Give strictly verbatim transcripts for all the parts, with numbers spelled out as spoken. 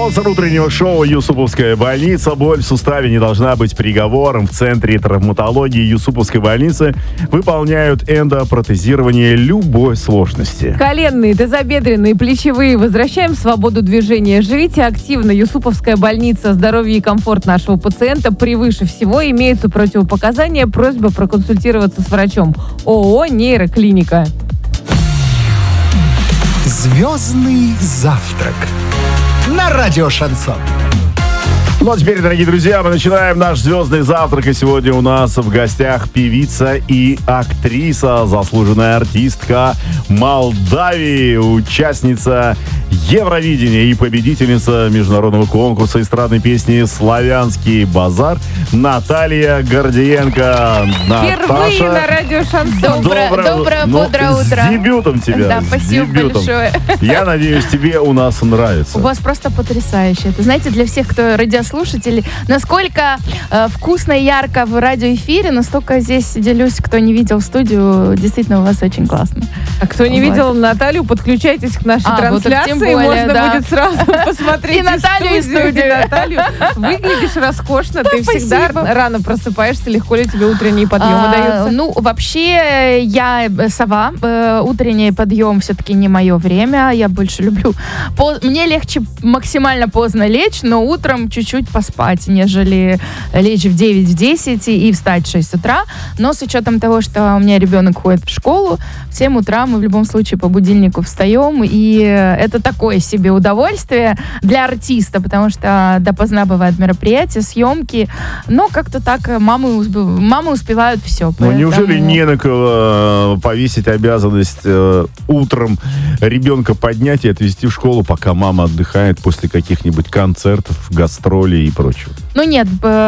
Спонсор утреннего шоу «Юсуповская больница». Боль в суставе не должна быть приговором. В Центре травматологии Юсуповской больницы выполняют эндопротезирование любой сложности. Коленные, тазобедренные, плечевые. Возвращаем свободу движения. Живите активно. Юсуповская больница. Здоровье и комфорт нашего пациента превыше всего. Имеются противопоказания. Просьба проконсультироваться с врачом. ООО «Нейроклиника». Звездный завтрак на радио Шансон. Ну а теперь, дорогие друзья, мы начинаем наш звездный завтрак. И сегодня у нас в гостях певица и актриса, заслуженная артистка Молдавии, участница Евровидения и победительница международного конкурса эстрадной песни «Славянский базар» Наталья Гордиенко. Впервые Наташа, на радио Шансон. Доброе, доброе, доброе ну, бодрое утро. С дебютом тебя. Да, с спасибо дебютом. большое. Я надеюсь, тебе у нас нравится. У вас просто потрясающе. Это, знаете, для всех, кто радиослушатели, насколько э, вкусно и ярко в радиоэфире, настолько здесь делюсь, кто не видел студию, действительно у вас очень классно. А кто не Вот. видел Наталью, подключайтесь к нашей А, вот так трансляции. тем более, Можно да. будет сразу посмотреть И Наталью, и студию. Наталью. Выглядишь роскошно. Ты всегда Спасибо. рано просыпаешься. Легко ли тебе утренние подъемы А, даются? Ну, вообще, я э, сова. Э, Утренний подъем все-таки не мое время. Я больше люблю. По- Мне легче максимально поздно лечь, но утром чуть-чуть поспать, нежели лечь в девять-десять и встать в шесть утра. Но с учетом того, что у меня ребенок ходит в школу, в семь утра мы в любом случае по будильнику встаем. И это такое себе удовольствие для артиста, потому что допоздна бывают мероприятия, съемки. Но как-то так мамы, усп- мамы успевают все. Ну, неужели не на кого э, повесить обязанность э, утром ребенка поднять и отвезти в школу, пока мама отдыхает после каких-нибудь концертов, гастролей и прочего? Ну нет,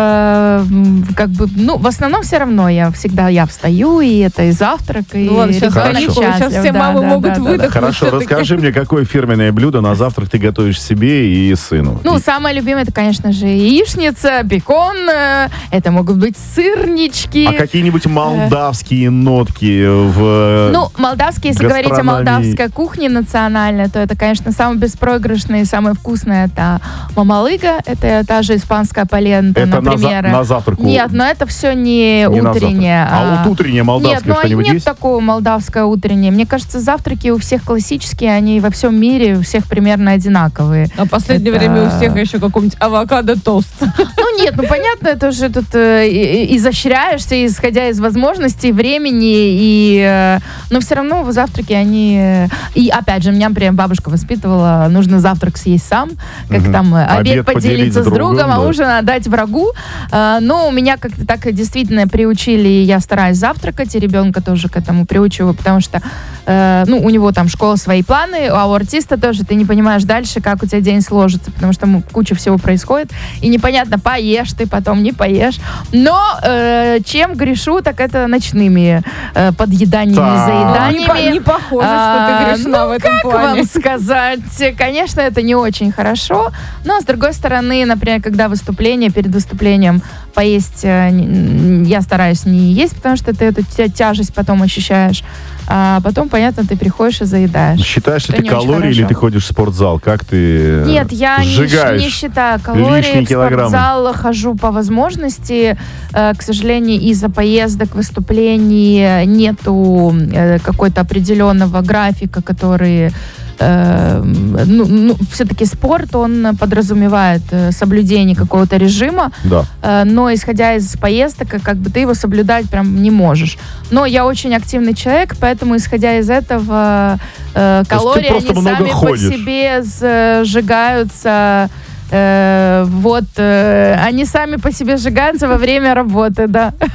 э, как бы, ну в основном все равно я всегда я встаю, и это и завтрак, и Ну ладно, сейчас ребенок каникулы, сейчас счастлив. все Да, мамы да, могут да, да, выдохнуть. да. Хорошо, все-таки. расскажи мне, какое фирменное блюдо на завтрак ты готовишь себе и сыну? Ну, И- самое любимое, это, конечно же, яичница, бекон, э, это могут быть сырнички. А какие-нибудь молдавские нотки в... Ну, молдавские, если говорить о гастрономии. молдавской кухне национальной, то это, конечно, самое беспроигрышное и самое вкусное, это мамалыга, это та же испанская полента, Это на, за- например. на завтрак? Нет, но это все не, Не на утреннее. завтрак. А вот утреннее молдавское Нет, ну, что-нибудь нет есть? такого молдавское утреннее. Мне кажется, завтраки у всех классические, они во всем мире у всех примерно одинаковые. А в последнее Это- время у всех еще какой-нибудь авокадо-тост. Ну нет, ну понятно, это уже тут э, и- и- изощряешься, исходя из возможностей, времени, и, э, но все равно в завтраки они... э, И опять же, меня прям бабушка воспитывала, нужно завтрак съесть сам, как Мгм. там э, Обед обед, поделить поделиться с с другом, другом, а да. ужин отдать врагу. Э, Но у меня как-то так действительно приучили, и я стараюсь завтракать, и ребенка тоже к этому приучиваю, потому что э, ну, у него там школа, свои планы, а у артиста тоже ты не понимаешь дальше, как у тебя день сложится, потому что м, куча всего происходит, и непонятно, поешь ты потом, не поешь. Но э, чем грешу, так это ночными э, подъеданиями, Так. заеданиями. Не, по- не похоже, что А, ты грешна ну, в этом как плане. вам сказать? Конечно, это не очень хорошо, но, с другой стороны, например, когда выступление, перед выступлением поесть, э, н- я стараюсь не есть, потому что ты эту тя- тяжесть потом ощущаешь, а потом, понятно, ты приходишь и заедаешь. Считаешь ли Это ты не очень калории или хорошо. ты ходишь в спортзал? Как ты Нет, я не, сжигаешь не считаю калории. лишние В килограммы? спортзал хожу по возможности. Э, К сожалению, из-за поездок, выступлений нету э, какой-то определенного графика, который... э, Ну, ну, все-таки спорт, он подразумевает э, соблюдение какого-то режима, Да. э, но исходя из поездок, э, как бы ты его соблюдать прям не можешь. Но я очень активный человек, поэтому, исходя из этого, э, ты калории, просто они много сами ходишь. по себе сжигаются. э, вот, э, они сами по себе сжигаются во время работы, да.